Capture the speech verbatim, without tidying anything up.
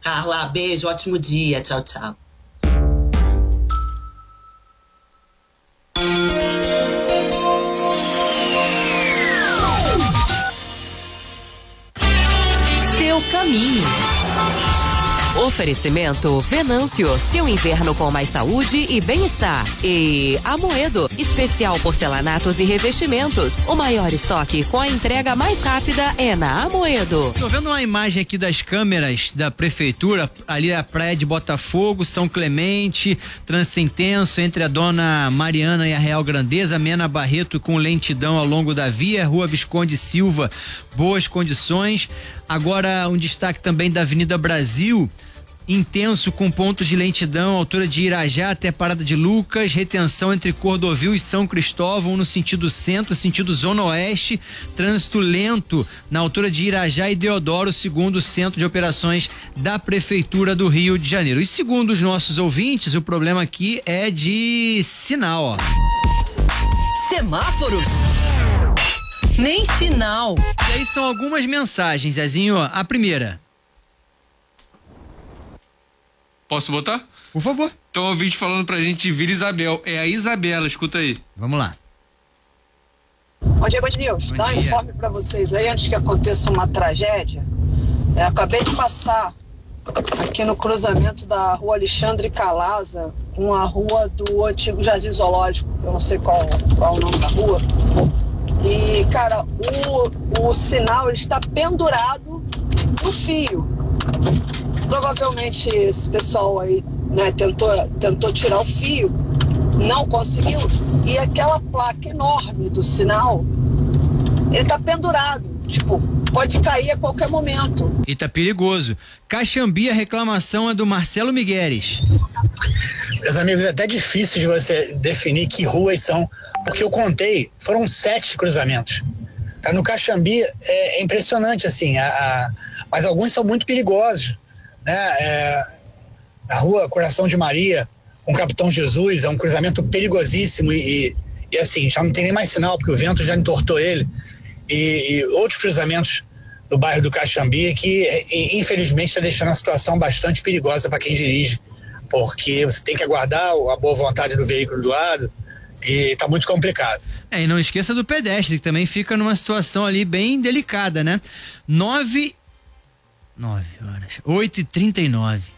Carla, beijo, ótimo dia. Tchau, tchau. Seu caminho. Oferecimento Venâncio, seu inverno com mais saúde e bem-estar. E Amoedo, especial porcelanatos e revestimentos. O maior estoque com a entrega mais rápida é na Amoedo. Tô vendo uma imagem aqui das câmeras da prefeitura, ali a praia de Botafogo, São Clemente, trânsito intenso entre a Dona Mariana e a Real Grandeza, Mena Barreto com lentidão ao longo da via, Rua Visconde Silva, boas condições. Agora um destaque também da Avenida Brasil, intenso com pontos de lentidão, altura de Irajá até Parada de Lucas, retenção entre Cordovil e São Cristóvão no sentido centro, sentido zona oeste, trânsito lento na altura de Irajá e Deodoro, segundo o Centro de Operações da Prefeitura do Rio de Janeiro. E segundo os nossos ouvintes, o problema aqui é de sinal, ó. Semáforos? Nem sinal. E aí são algumas mensagens, Zezinho. A primeira. Posso botar? Por favor. Então, o vídeo falando pra gente Vila Isabel. É a Isabela, escuta aí. Vamos lá. Bom dia, Band News. Bom Dá um dia. informe pra vocês aí antes que aconteça uma tragédia. É, acabei de passar aqui no cruzamento da rua Alexandre Calaza com a rua do antigo Jardim Zoológico, que eu não sei qual, qual é o nome da rua. E, cara, o, o sinal está pendurado no fio. Provavelmente esse pessoal aí, né, tentou, tentou tirar o fio, não conseguiu, e aquela placa enorme do sinal, ele tá pendurado, tipo, pode cair a qualquer momento. E tá perigoso. Caxambi, a reclamação é do Marcelo Migueles. Meus amigos, é até difícil de você definir que ruas são, porque eu contei, foram sete cruzamentos. No Caxambi é, é impressionante, assim, a, a, mas alguns são muito perigosos. Né? É, a rua Coração de Maria com Capitão Jesus é um cruzamento perigosíssimo e, e, e assim, já não tem nem mais sinal porque o vento já entortou ele e, e outros cruzamentos no bairro do Caxambi que e, infelizmente está deixando a situação bastante perigosa para quem dirige, porque você tem que aguardar a boa vontade do veículo do lado e está muito complicado. É, e não esqueça do pedestre, que também fica numa situação ali bem delicada, né? Nove Nove horas. Oito e trinta e nove.